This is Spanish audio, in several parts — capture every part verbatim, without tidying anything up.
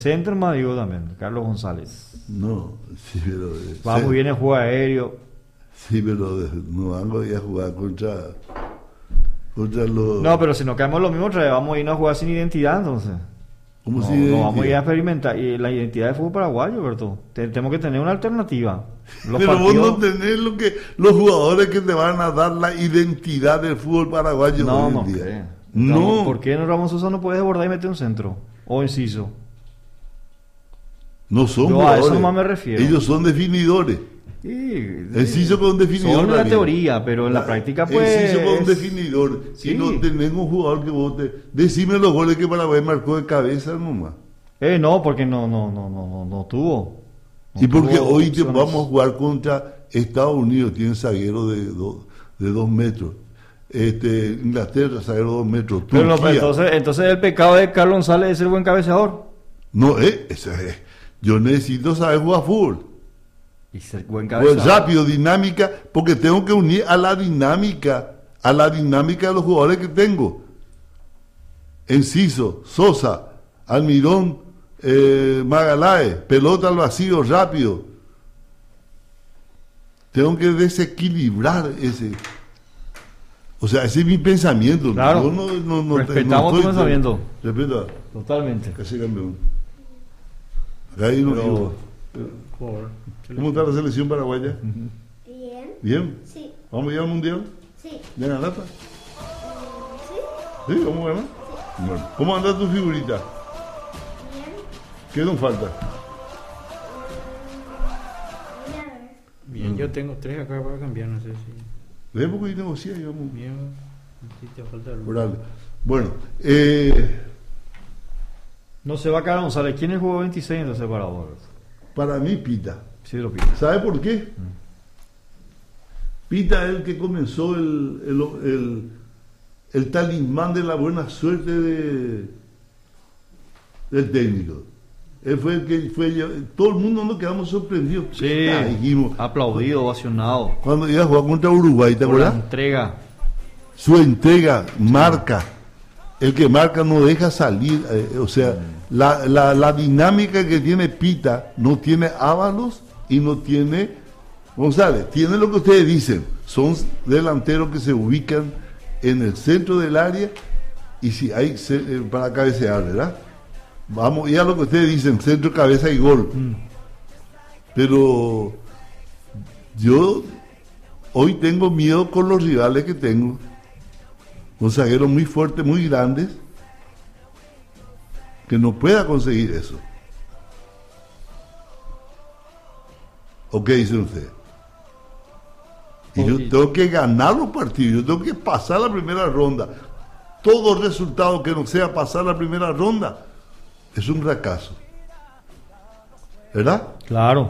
Centro más digo también, Carlos González. No, sí, pero... Va sí, muy bien en juego aéreo. Sí, pero no vamos a ir a jugar contra... Contra los... No, pero si no caemos lo mismo otra vez, vamos a irnos a jugar sin identidad entonces. ¿Cómo No, si no identidad? vamos a ir a experimentar. Y la identidad de fútbol paraguayo, Berto. Te- Tenemos que tener una alternativa. Los Pero partidos- vos no tenés lo que los jugadores que te van a dar la identidad del fútbol paraguayo No, hoy en no día. creo. No, ¿Por qué no Ramón Sosa no puede desbordar y meter un centro? O inciso. no son Yo a jugadores. eso nomás me refiero. Ellos son definidores. Sí, Enciso con definidor. Solo en la Daniel. teoría, pero en la, práctica pues... Enciso con definidor. Sí. Y no tenemos un jugador que vote. Decime los goles que Paraguay marcó de cabeza nomás. Eh, no, porque no, no, no, no, no, no tuvo. No Y porque tuvo hoy te opciones. vamos a jugar contra Estados Unidos, tiene zaguero de, do- de dos metros. Este, Inglaterra, zaguero de dos metros. Pero no, Turquía. entonces, entonces el pecado de Carlos González es ser buen cabeceador. No, eh, eso es. Yo necesito saber jugar fútbol. Y ser buen Pues cabeceador. rápido, dinámica, porque tengo que unir a la dinámica, a la dinámica de los jugadores que tengo. Enciso, Sosa, Almirón, eh, Magaláes, pelota al vacío, rápido. Tengo que desequilibrar ese. O sea, ese es mi pensamiento. Claro. Yo no, no, no, Respetamos no tu pensamiento. Respeta, Totalmente. casi campeón. Acá hay uno- Pero- ¿Cómo está la selección paraguaya? Bien, ¿Bien? sí, ¿Vamos a ir al mundial? sí, ¿De la lata? sí, ¿Sí? ¿Vamos a ganar? Bueno, ¿cómo anda tu figurita? bien, ¿Qué nos falta? bien. Bien, yo tengo tres acá para cambiar, no sé si. De época y negocia y vamos Bien, si te falta algo. por algo. Bueno, eh, No se va a Carlos González. ¿Quién es el juego veintiséis entonces para vos? para mí Pita. Sí, lo pido. ¿Sabe por qué? Pita es el que comenzó el, el, el, el talismán de la buena suerte de, del técnico. Él fue el que fue, todo el mundo nos quedamos sorprendidos. Sí, Pita, dijimos, aplaudido, ovacionado. cuando iba a jugar contra Uruguay, ¿te Por la acuerdas? entrega. Su entrega marca. El que marca no deja salir. eh, o sea, la, la, la dinámica que tiene Pita no tiene Ábalos y no tiene González. Tiene lo que ustedes dicen. Son delanteros que se ubican en el centro del área y si hay ce- eh, para cabecear, ¿verdad? Vamos, ya lo que ustedes dicen, centro, cabeza y gol. Pero yo hoy tengo miedo con los rivales que tengo. Un zaguero muy fuerte, muy grandes, que no pueda conseguir eso. ¿O qué dicen ustedes? Y yo Oye. tengo que ganar los partidos, yo tengo que pasar la primera ronda. Todo resultado que no sea pasar la primera ronda es un fracaso. ¿Verdad? Claro.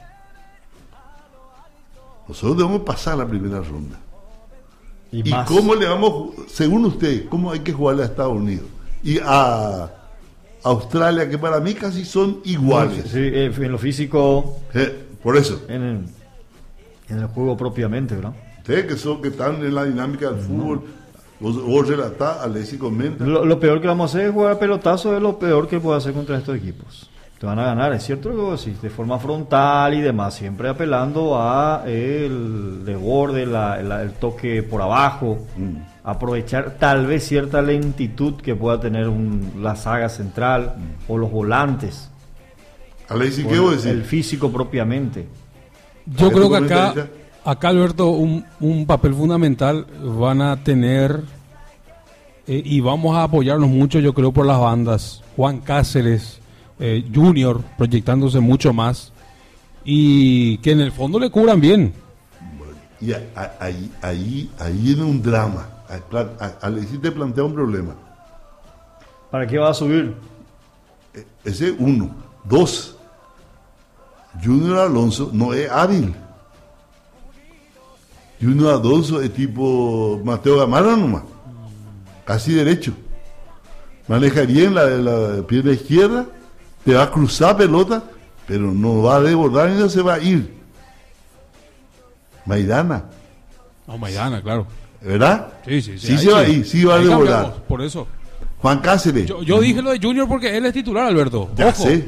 Nosotros debemos pasar la primera ronda. Y, ¿Y más. cómo le vamos, según usted, cómo hay que jugarle a Estados Unidos? Y a Australia, que para mí casi son iguales. Sí, eh, en lo físico, Eh, por eso, en el, en el juego propiamente, ¿verdad? ustedes que son que están en la dinámica del fútbol, vos, vos relatás, Alexis comenta. Lo, lo peor que vamos a hacer es jugar pelotazo, es lo peor que puede hacer contra estos equipos. Te van a ganar, es cierto que vos decís, de forma frontal y demás, siempre apelando a el desborde, la, la- el toque por abajo, Mm. aprovechar tal vez cierta lentitud que pueda tener un- la saga central o los volantes, Alexis, o ¿qué el, vos decís? el físico propiamente. ¿Qué Yo creo tú que comentas, acá, Isa? acá Alberto, un, un papel fundamental van a tener eh, y vamos a apoyarnos mucho, yo creo, por las bandas. Juan Cáceres, eh, Junior, proyectándose mucho más y que en el fondo le cubran bien. Y a- a- ahí, ahí, ahí viene un drama. A- pla- a- Alexis te plantea un problema. ¿Para qué va a subir? Ese es uno. Dos, Junior Alonso no es hábil. Junior Alonso es tipo Mateo Gamarra nomás. Casi derecho. Maneja bien la, la pierna izquierda, te va a cruzar pelota, pero no va a desbordar ni no se va a ir. Maidana, No, Maidana, claro. ¿verdad? Sí, sí, sí. Sí ahí se va a ir, sí va a Ahí desbordar. cambiamos, por eso. Juan Cáceres. Yo, yo dije lo de Junior porque él es titular, Alberto. Ya Ojo. sé.